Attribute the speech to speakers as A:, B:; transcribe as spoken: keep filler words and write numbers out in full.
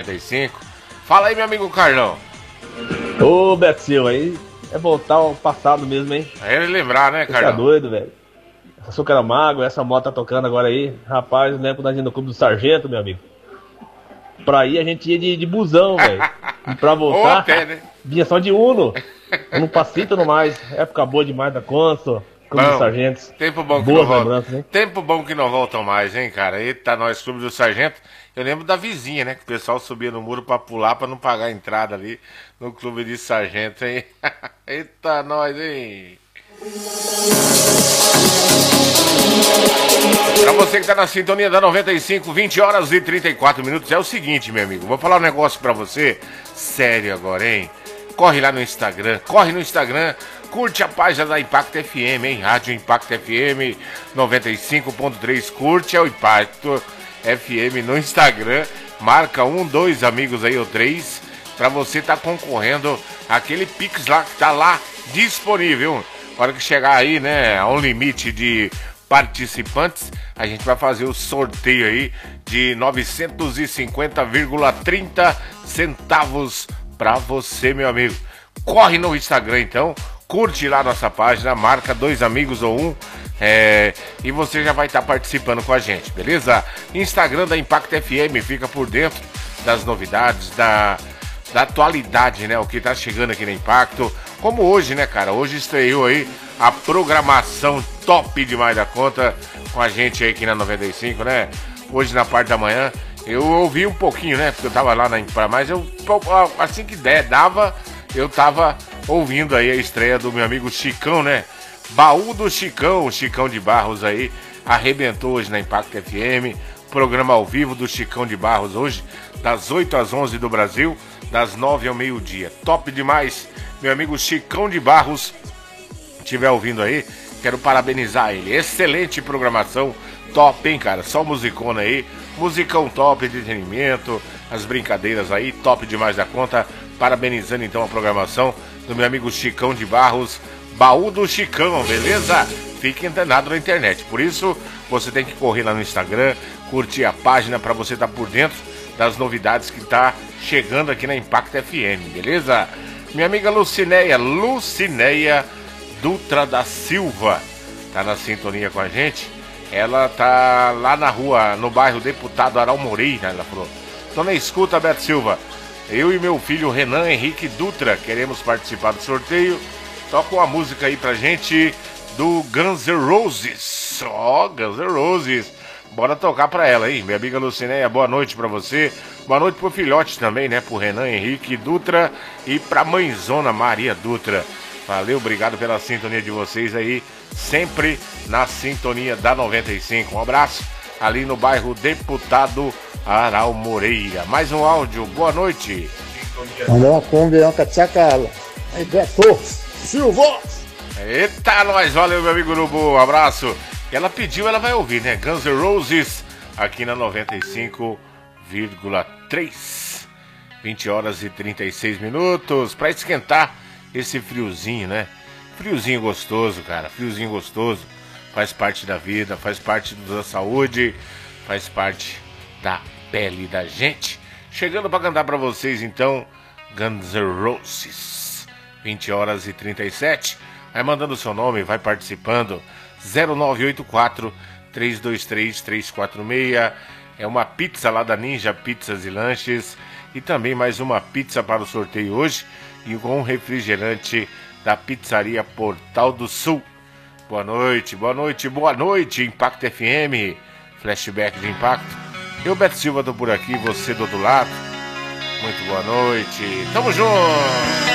A: noventa e cinco. Fala aí, meu amigo Carlão.
B: Ô, Beto Silva, aí é voltar ao passado mesmo, hein?
A: É ele lembrar, né, Carlão?
B: Você tá doido, velho. Açúcar era mago, essa moto tá tocando agora aí. Rapaz, eu lembro quando a gente no Clube do Sargento, meu amigo. Pra ir a gente ia de, de busão, velho. E pra voltar,
A: até, né?
B: vinha só de Uno. Uno passito no mais. Época boa demais da Consul, Clube
A: Bom,
B: dos Sargentos.
A: Tempo bom que
B: Boas
A: não volta.
B: lembranças, hein?
A: Tempo bom que não voltam mais, hein, cara? Eita, nós, Clube do Sargento. Eu lembro da vizinha, né? Que o pessoal subia no muro pra pular, pra não pagar a entrada ali no Clube de Sargento, hein? Eita, nós, hein? Pra você que tá na sintonia da noventa e cinco, vinte horas e trinta e quatro minutos, é o seguinte, meu amigo, vou falar um negócio pra você, sério agora, hein? Corre lá no Instagram, corre no Instagram, curte a página da Impacto F M, hein? Rádio Impacto F M noventa e cinco ponto três, curte o Impacto F M no Instagram, marca um, dois amigos aí ou três, pra você tá concorrendo àquele Pix lá que tá lá disponível. Na hora que chegar aí, né, a um limite de participantes, a gente vai fazer o sorteio aí de novecentos e cinquenta vírgula trinta centavos pra você, meu amigo. Corre no Instagram, então, curte lá nossa página, marca dois amigos ou um, é, e você já vai estar tá participando com a gente, beleza? Instagram da Impacto F M, fica por dentro das novidades, da, da atualidade, né, o que tá chegando aqui no Impacto. Como hoje, né, cara? Hoje estreou aí a programação top demais da conta com a gente aí aqui na noventa e cinco, né? Hoje na parte da manhã, eu ouvi um pouquinho, né? Porque eu tava lá na Impra, mas eu, assim que der, dava, eu tava ouvindo aí a estreia do meu amigo Chicão, né? Baú do Chicão, o Chicão de Barros aí, arrebentou hoje na Impacto F M. Programa ao vivo do Chicão de Barros hoje, das oito às onze do Brasil, das nove ao meio-dia. Top demais, meu amigo Chicão de Barros. Se estiver ouvindo aí, quero parabenizar ele. Excelente programação, top, hein, cara? Só musicona aí, musicão top, entretenimento, as brincadeiras aí, top demais da conta. Parabenizando então a programação do meu amigo Chicão de Barros, Baú do Chicão, beleza? Fique antenado na internet. Por isso, você tem que correr lá no Instagram, curtir a página para você estar por dentro das novidades que tá chegando aqui na Impacto F M, beleza? Minha amiga Lucinéia, Lucinéia Dutra da Silva, tá na sintonia com a gente. Ela tá lá na rua, no bairro Deputado Aral Moreira, ela falou. Tô na escuta, Beto Silva. Eu e meu filho Renan Henrique Dutra queremos participar do sorteio. Toca uma música aí pra gente do Guns N' Roses. Ó, oh, Guns N' Roses. Bora tocar pra ela aí. Minha amiga Lucinéia, boa noite pra você. Boa noite pro filhote também, né? Pro Renan Henrique Dutra e pra mãezona Maria Dutra. Valeu, obrigado pela sintonia de vocês aí. Sempre na sintonia da noventa e cinco. Um abraço ali no bairro Deputado Aral Moreira. Mais um áudio, boa noite.
C: Mandou uma Kombi, uma cacacala. Aí, Beto Silva.
A: Eita, nós, valeu, meu amigo Urubu, um abraço. Ela pediu, ela vai ouvir, né? Guns N' Roses, aqui na noventa e cinco vírgula três. vinte horas e trinta e seis minutos, pra esquentar esse friozinho, né? Friozinho gostoso, cara, friozinho gostoso. Faz parte da vida, faz parte da saúde, faz parte da pele da gente. Chegando pra cantar pra vocês, então, Guns N' Roses. vinte horas e trinta e sete. Vai mandando o seu nome, vai participando. zero nove oito quatro, três dois três, três quatro seis. É uma pizza lá da Ninja Pizzas e Lanches. E também mais uma pizza para o sorteio hoje. E com um refrigerante da pizzaria Portal do Sul. Boa noite, boa noite, boa noite, Impacto F M. Flashback de Impacto. Eu, Beto Silva, tô por aqui, você do outro lado. Muito boa noite. Tamo junto!